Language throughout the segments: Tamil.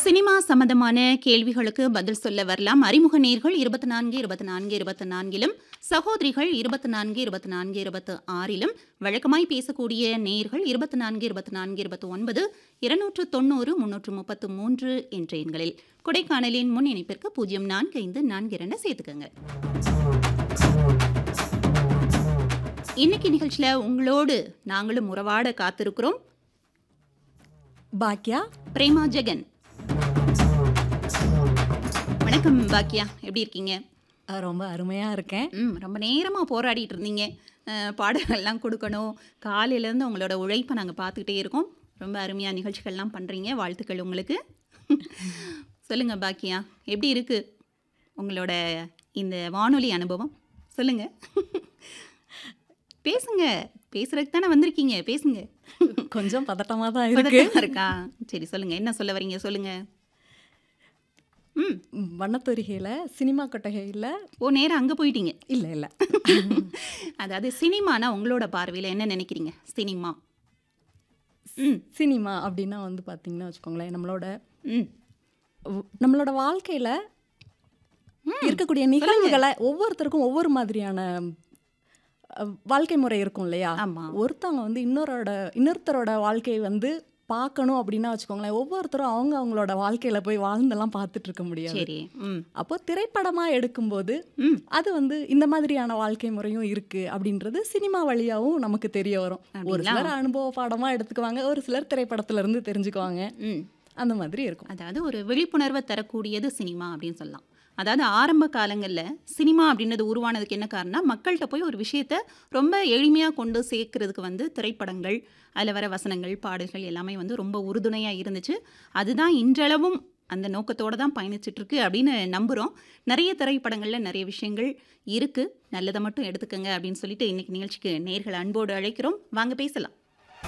சினிமா சம்பந்தமான கேள்விகளுக்கு பதில் சொல்ல வரலாம். அறிமுக நேர்கள் 24 சகோதரிகள் 24 வழக்கமாய் பேசக்கூடிய நேர்கள் 24 290 333 என்ற எண்களில் கொடைக்கானலின் முன் இணைப்பிற்கு 0454 சேர்த்துக்கங்க. இன்னைக்கு நிகழ்ச்சியில உங்களோடு நாங்களும் உறவாட காத்திருக்கிறோம். பாக்கியா, பிரேமா ஜெகன். வணக்கம் பாக்கியா, எப்படி இருக்கீங்க? ரொம்ப அருமையா இருக்கேன். ரொம்ப நேரமாக போராடிட்டு இருந்தீங்க. பாடல்கள்லாம் கொடுக்கணும், காலையிலேருந்து உங்களோட உழைப்பை நாங்கள் பார்த்துக்கிட்டே இருக்கோம். ரொம்ப அருமையாக நிகழ்ச்சிகள்லாம் பண்ணுறீங்க, வாழ்த்துக்கள் உங்களுக்கு. சொல்லுங்கள் பாக்கியா, எப்படி இருக்கு உங்களோட இந்த வானொலி அனுபவம்? சொல்லுங்க. பேசுங்க, பேசுறதுக்கு தானே வந்திருக்கீங்க, பேசுங்க. கொஞ்சம் பதட்டமாக தான் இருக்கு. இருக்கா? சரி சொல்லுங்க, என்ன சொல்ல வரீங்க சொல்லுங்க. வண்ணத்தொரிகையில் சினிமா கொட்டகையில். ஓ, நேரம் அங்கே போயிட்டீங்க? இல்லை இல்லை. அதாவது சினிமானா உங்களோட பார்வையில் என்ன நினைக்கிறீங்க? சினிமா சினிமா அப்படின்னா வந்து பார்த்தீங்கன்னா வச்சுக்கோங்களேன், நம்மளோட வாழ்க்கையில் இருக்கக்கூடிய நிகழ்வுகளை ஒவ்வொருத்தருக்கும் ஒவ்வொரு மாதிரியான வாழ்க்கை முறை இருக்கும் இல்லையா? ஒருத்தவங்க வந்து இன்னொருத்தரோட வாழ்க்கையை வந்து பார்க்கணும் அப்படின்னா வச்சுக்கோங்களேன், ஒவ்வொருத்தரும் அவங்களோட வாழ்க்கையில போய் வாழ்ந்தெல்லாம் பார்த்துட்டு இருக்க முடியாது. அப்போ திரைப்படமா எடுக்கும்போது அது வந்து இந்த மாதிரியான வாழ்க்கை முறையும் இருக்கு அப்படின்றது சினிமா வழியாவும் நமக்கு தெரிய வரும். ஒரு சிலர் அனுபவ பாடமா எடுத்துக்குவாங்க, ஒரு சிலர் திரைப்படத்துல இருந்து தெரிஞ்சுக்குவாங்க. அந்த மாதிரி இருக்கும். அதாவது ஒரு விழிப்புணர்வை தரக்கூடியது சினிமா அப்படின்னு சொல்லலாம். அதாவது ஆரம்ப காலங்களில் சினிமா அப்படின்றது உருவானதுக்கு என்ன காரணம், மக்கள்கிட்ட போய் ஒரு விஷயத்த ரொம்ப எளிமையாக கொண்டு சேர்க்கறதுக்கு வந்து திரைப்படங்கள், அதில் வர வசனங்கள், பாடல்கள் எல்லாமே வந்து ரொம்ப உறுதுணையாக இருந்துச்சு. அதுதான் இன்றளவும் அந்த நோக்கத்தோடு தான் பயணிச்சிட்ருக்கு அப்படின்னு நம்புகிறோம். நிறைய திரைப்படங்களில் நிறைய விஷயங்கள் இருக்குது, நல்லதை மட்டும் எடுத்துக்கங்க அப்படின்னு சொல்லிட்டு இன்றைக்கி நிகழ்ச்சிக்கு நேர்களை அன்போடு அழைக்கிறோம். வாங்க பேசலாம்.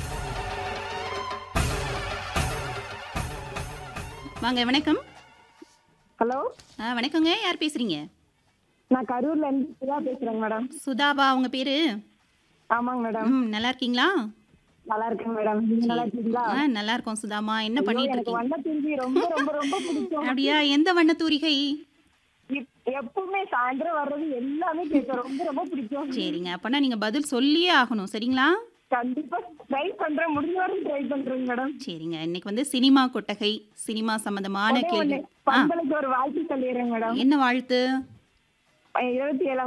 வாங்க, வணக்கம். ஹலோ, வணக்கங்க, யார் பேசுறீங்க? நான் கரூர்ல இருந்து சுதா பேசுறேங்க மேடம். சுதாவா உங்க பேரு? ஆமாங்க மேடம். நல்லா இருக்கீங்களா? நல்லா இருக்கேன் மேடம். நீங்க நல்லா இருக்கீங்களா? நல்லா இருக்கோம் சுதாமா. என்ன பண்ணிட்டு இருக்கீங்க? வண்ணத்தூரிகை ரொம்ப ரொம்ப ரொம்ப பிடிக்கும். அப்படியா? எந்த வண்ணத்தூரிகை? எப்பவுமே சாயந்தரம் வர்றது எல்லாமே கேட்க ரொம்ப ரொம்ப பிடிக்கும். சரிங்க, அப்பனா நீங்க பதில் சொல்லியே ஆகணும், சரிங்களா? கண்டிப்பா ட்ரை பண்றேன், முடிஞ்ச வரைக்கும் ட்ரை பண்றேங்க மேடம். சரிங்க, இன்னைக்கு வந்து சினிமா கொட்டகை, சினிமா சம்பந்தமான கேள்வி. உங்களுக்கு ஒரு வாழ்த்து சொல்லிடுறேன் மேடம். என்ன வாழ்த்து? 27